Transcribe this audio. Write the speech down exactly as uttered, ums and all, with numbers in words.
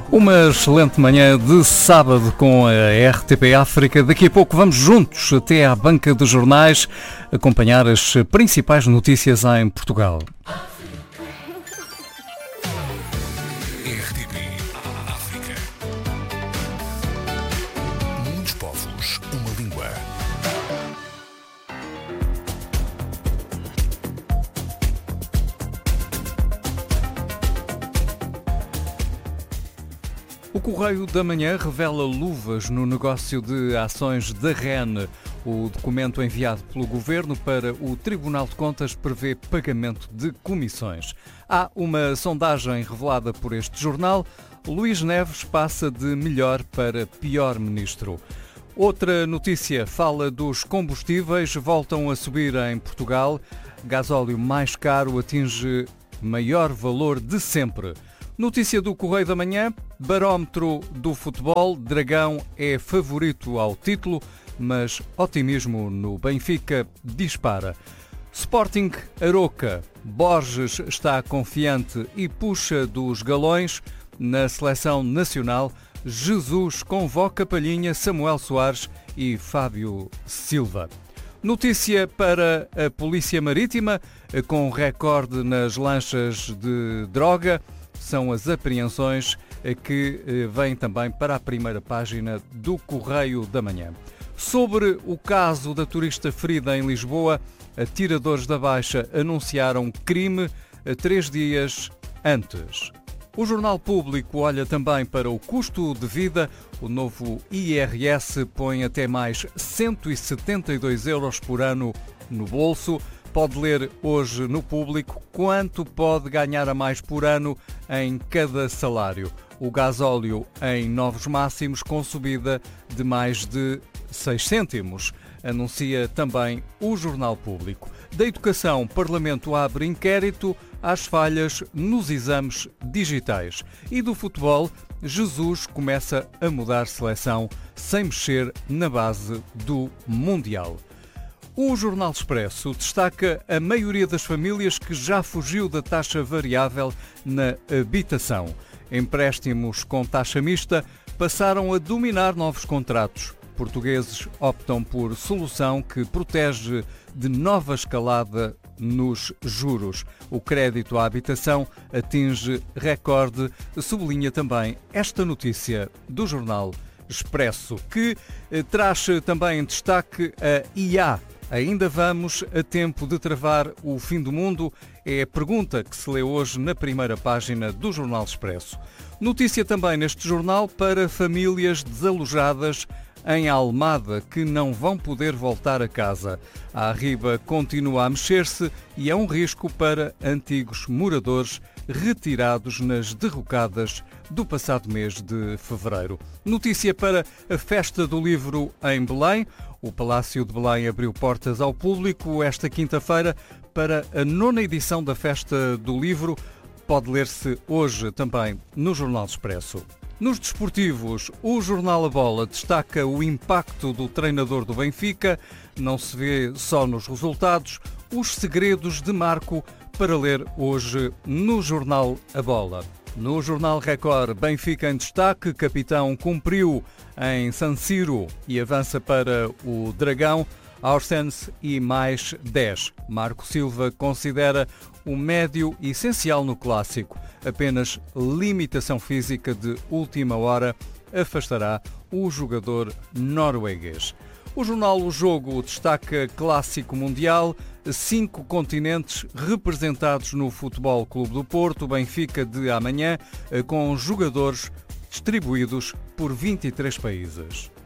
Uma excelente manhã de sábado com a R T P África. Daqui a pouco vamos juntos até à banca dos jornais acompanhar as principais notícias em Portugal. R T P África. Muitos povos, uma língua. O Correio da Manhã revela luvas no negócio de ações da R E N. O documento enviado pelo Governo para o Tribunal de Contas prevê pagamento de comissões. Há uma sondagem revelada por este jornal. Luís Neves passa de melhor para pior ministro. Outra notícia fala dos combustíveis, voltam a subir em Portugal. Gasóleo mais caro atinge maior valor de sempre. Notícia do Correio da Manhã, barómetro do futebol, Dragão é favorito ao título, mas otimismo no Benfica dispara. Sporting Aroca, Borges está confiante e puxa dos galões. Na seleção nacional, Jesus convoca Palhinha, Samuel Soares e Fábio Silva. Notícia para a Polícia Marítima, com recorde nas lanchas de droga. São as apreensões que vêm também para a primeira página do Correio da Manhã. Sobre o caso da turista ferida em Lisboa, atiradores da Baixa anunciaram crime três dias antes. O Jornal Público olha também para o custo de vida. O novo I R S põe até mais cento e setenta e dois euros por ano no bolso. Pode ler hoje no Público quanto pode ganhar a mais por ano em cada salário. O gasóleo em novos máximos com subida de mais de seis cêntimos, anuncia também o Jornal Público. Da Educação, Parlamento abre inquérito às falhas nos exames digitais. E do futebol, Jesus começa a mudar seleção sem mexer na base do Mundial. O Jornal Expresso destaca a maioria das famílias que já fugiu da taxa variável na habitação. Empréstimos com taxa mista passaram a dominar novos contratos. Portugueses optam por solução que protege de nova escalada nos juros. O crédito à habitação atinge recorde, sublinha também esta notícia do Jornal Expresso, que eh, traz também em destaque a I A. Ainda vamos a tempo de travar o fim do mundo? É a pergunta que se lê hoje na primeira página do Jornal Expresso. Notícia também neste jornal para famílias desalojadas em Almada que não vão poder voltar a casa. A Arriba continua a mexer-se e é um risco para antigos moradores retirados nas derrocadas do passado mês de fevereiro. Notícia para a Festa do Livro em Belém. O Palácio de Belém abriu portas ao público esta quinta-feira para a nona edição da Festa do Livro. Pode ler-se hoje também no Jornal Expresso. Nos desportivos, o Jornal A Bola destaca o impacto do treinador do Benfica. Não se vê só nos resultados, os segredos de Marco, para ler hoje no Jornal A Bola. No Jornal Record, Benfica em destaque, capitão cumpriu em San Siro e avança para o Dragão, Aursens e mais dez. Marco Silva considera o médio essencial no clássico. Apenas limitação física de última hora afastará o jogador norueguês. O jornal O Jogo destaca Clássico Mundial, cinco continentes representados no Futebol Clube do Porto, Benfica de amanhã, com jogadores distribuídos por vinte e três países.